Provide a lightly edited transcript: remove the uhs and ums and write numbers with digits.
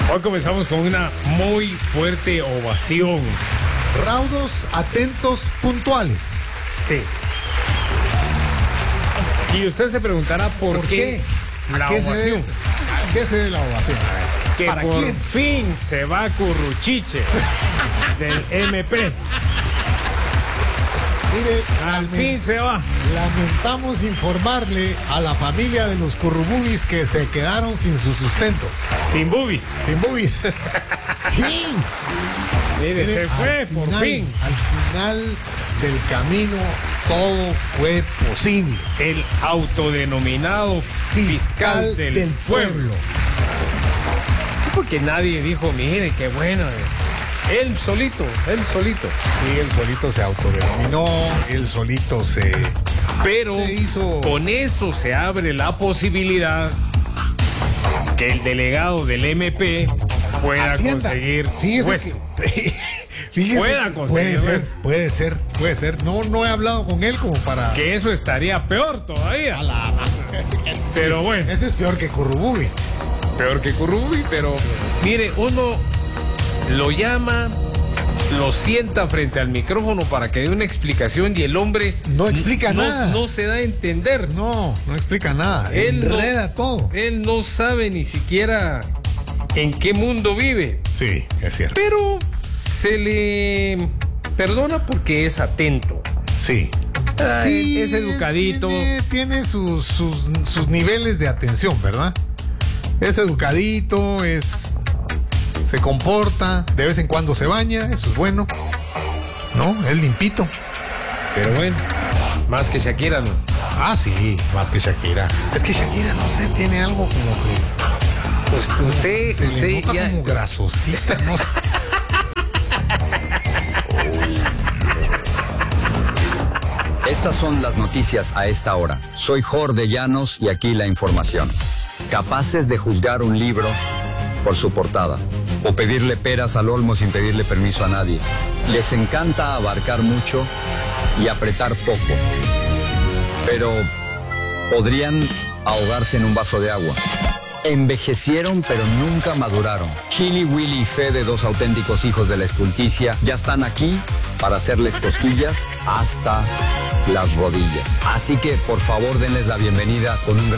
Hoy comenzamos con una muy fuerte ovación. Raudos, atentos, puntuales. Sí. Y usted se preguntará por qué la ¿A qué se debe? ovación. ¿A qué se debe la ovación? A ver, Que ¿para por quién? fin se va Curruchiche del MP. Mire, Al fin se va. lamentamos informarle a la familia de los currububis que se quedaron sin su sustento. Sin boobies. Sin bubis. Sí. Mire, se fue Al por final- fin. Al final del camino todo fue posible. El autodenominado fiscal del pueblo. Porque nadie dijo, mire, qué bueno. Él solito. Sí, él solito se autodenominó, él solito se... Pero Se hizo- con eso se abre la posibilidad que el delegado del MP pueda Hacienda. conseguir Fíjese hueso. que- fíjese Pueda que conseguir hueso. puede ser. No he hablado con él como para... Que eso estaría peor todavía. Pero bueno, Ese es peor que Currububi. peor que Currubi, pero mire, uno lo llama, lo sienta frente al micrófono para que dé una explicación y el hombre No explica nada. No se da a entender. No explica nada. Él Enreda todo. Él no sabe ni siquiera en qué mundo vive, Sí, es cierto. pero se le perdona porque es atento. Sí. Sí, es educadito. Tiene sus niveles de atención, ¿verdad? Es educadito, se comporta, de vez en cuando se baña, eso es bueno. ¿No? Es limpito. Pero bueno, más que Shakira, ¿no? Ah, sí, más que Shakira. Es que Shakira, no sé, tiene algo como que se le nota como grasosita, ¿no? Estas son las noticias a esta hora. Soy Jorge Llanos y aquí la información. Capaces de juzgar un libro por su portada o pedirle peras al olmo sin pedirle permiso a nadie. Les encanta abarcar mucho y apretar poco. Pero podrían ahogarse en un vaso de agua. Envejecieron pero nunca maduraron. Chili, Willy y Fede, dos auténticos hijos de la estulticia, ya están aquí para hacerles cosquillas hasta las rodillas. Así que por favor denles la bienvenida con un gran